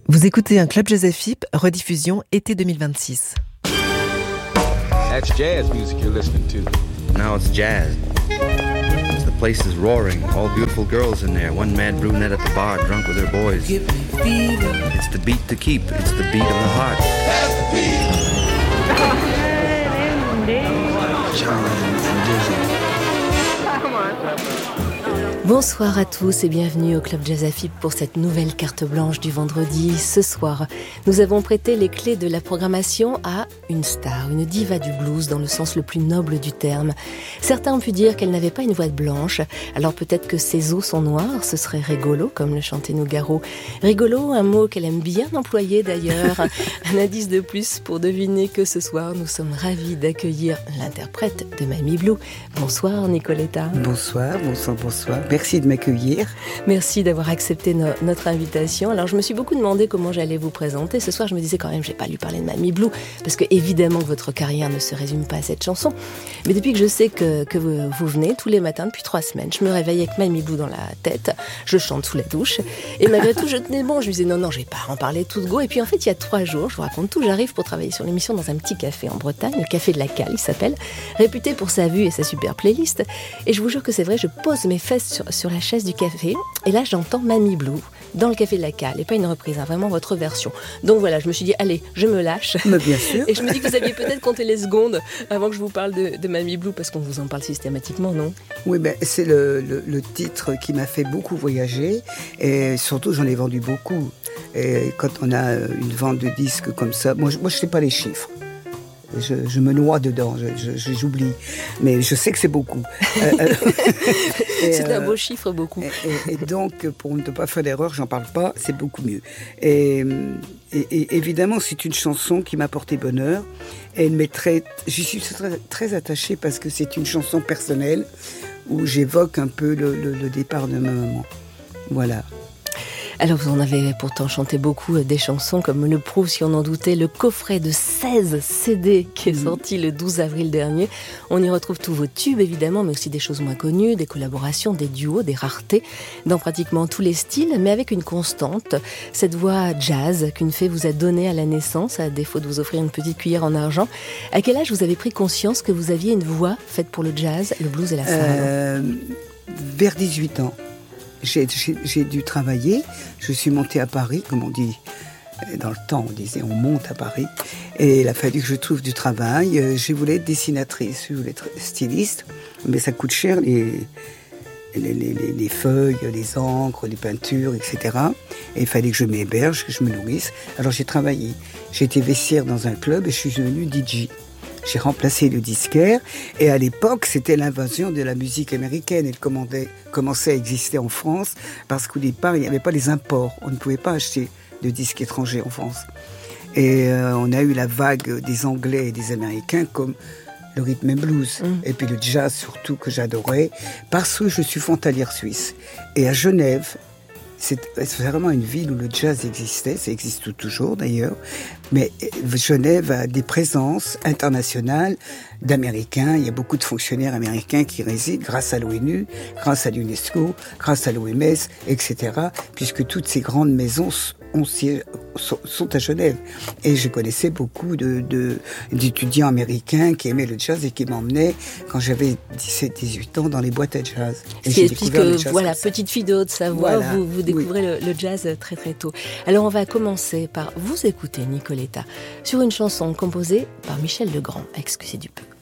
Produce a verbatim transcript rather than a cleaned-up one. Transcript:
Vous écoutez un Club Jazz F I P, rediffusion été deux mille vingt-six. That's jazz music you're listening to. Now it's jazz. The place is roaring. All beautiful girls in there. One mad brunette at the bar, drunk with her boys. Give me fever. It's the beat to keep. It's the beat of the heart. That's the beat. Charlie and Dizzy. Bonsoir à tous et bienvenue au Club Jazz F I P pour cette nouvelle carte blanche du vendredi. Ce soir, nous avons prêté les clés de la programmation à une star, une diva du blues dans le sens le plus noble du terme. Certains ont pu dire qu'elle n'avait pas une voix blanche, alors peut-être que ses os sont noirs, ce serait rigolo, comme le chantait Nougaro. Rigolo, un mot qu'elle aime bien employer d'ailleurs. Un indice de plus pour deviner que ce soir, nous sommes ravis d'accueillir l'interprète de Mamie Blue. Bonsoir Nicoletta. Bonsoir, bonsoir, bonsoir. Merci de m'accueillir. Merci d'avoir accepté no- notre invitation. Alors, je me suis beaucoup demandé comment j'allais vous présenter. Ce soir, je me disais quand même, j'ai pas lu parler de Mamie Blue, parce que évidemment que votre carrière ne se résume pas à cette chanson. Mais depuis que je sais que, que vous, vous venez tous les matins depuis trois semaines, je me réveille avec Mamie Blue dans la tête, je chante sous la douche, et malgré tout, je tenais bon. Je me disais non, non, je vais pas en parler tout de go. Et puis en fait, il y a trois jours, je vous raconte tout, j'arrive pour travailler sur l'émission dans un petit café en Bretagne, le Café de la Cale, il s'appelle, réputé pour sa vue et sa super playlist. Et je vous jure que c'est vrai, je pose mes fesses sur sur la chaise du café, et là j'entends Mamie Blue dans le Café de la Cale, et pas une reprise, hein, vraiment votre version. Donc voilà, je me suis dit, allez, je me lâche. Mais bien sûr. Et je me dis que vous aviez peut-être compté les secondes avant que je vous parle de, de Mamie Blue, parce qu'on vous en parle systématiquement, non ? Oui, ben, c'est le, le, le titre qui m'a fait beaucoup voyager, et surtout j'en ai vendu beaucoup. Et quand on a une vente de disques comme ça, moi, moi je ne sais pas les chiffres. Je, je me noie dedans, je, je, j'oublie. Mais je sais que c'est beaucoup. euh, euh, c'est euh, un beau chiffre, beaucoup. Et, et, et donc, pour ne pas faire d'erreur, j'en parle pas, c'est beaucoup mieux. Et, et, et évidemment, c'est une chanson qui m'a porté bonheur. Elle m'est très, j'y suis très, très attachée parce que c'est une chanson personnelle où j'évoque un peu le, le, le départ de ma maman. Voilà. Alors vous en avez pourtant chanté beaucoup des chansons, comme le prouve, si on en doutait, le coffret de seize C D qui est sorti le douze avril dernier. On y retrouve tous vos tubes évidemment, mais aussi des choses moins connues, des collaborations, des duos, des raretés, dans pratiquement tous les styles, mais avec une constante, cette voix jazz qu'une fée vous a donnée à la naissance, à défaut de vous offrir une petite cuillère en argent. À quel âge vous avez pris conscience que vous aviez une voix faite pour le jazz, le blues et la soul ? euh, Vers dix-huit ans. J'ai, j'ai, j'ai dû travailler, je suis montée à Paris, comme on dit, dans le temps on disait on monte à Paris, et il a fallu que je trouve du travail. Je voulais être dessinatrice, je voulais être styliste, mais ça coûte cher les, les, les, les, les feuilles, les encres, les peintures, et cetera. Et il fallait que je m'héberge, que je me nourrisse, alors j'ai travaillé. J'ai été vestiaire dans un club et je suis devenue D J. J'ai remplacé le disquaire, et à l'époque, c'était l'invasion de la musique américaine. Elle commandait, commençait à exister en France, parce qu'au départ, il n'y avait pas les imports. On ne pouvait pas acheter de disques étrangers en France. Et euh, on a eu la vague des Anglais et des Américains, comme le rhythm and blues, mmh. et puis le jazz surtout, que j'adorais, parce que je suis frontalière suisse. Et à Genève, c'est, c'est vraiment une ville où le jazz existait, ça existe toujours d'ailleurs, mais Genève a des présences internationales d'Américains. Il y a beaucoup de fonctionnaires américains qui résident grâce à l'ONU, grâce à l'UNESCO, grâce à l'O M S, et cetera, puisque toutes ces grandes maisons ont, sont, sont à Genève. Et je connaissais beaucoup de, de, d'étudiants américains qui aimaient le jazz et qui m'emmenaient, quand j'avais dix-sept dix-huit ans, dans les boîtes à jazz. Et c'est explique que, voilà, petite fille de Haute-Savoie, voilà. vous, vous découvrez oui. le, le jazz très très tôt. Alors on va commencer par vous écouter, Nicoletta, sur une chanson composée par Michel Legrand, Excusez du peu.